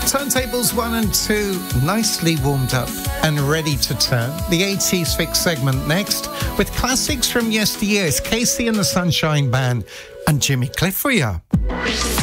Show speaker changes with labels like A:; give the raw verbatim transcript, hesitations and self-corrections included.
A: Turntables one and two nicely warmed up and ready to turn. The eighties Fix segment next with classics from yesteryear. It's Casey and the Sunshine Band and Jimmy Cliff for you.